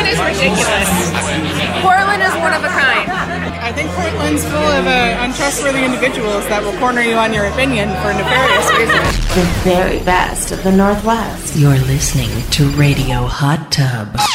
is ridiculous. Portland is one of a kind. I think Portland's full of untrustworthy individuals that will corner you on your opinion for nefarious reasons. The very best of the Northwest. You're listening to Radio Hot Tub.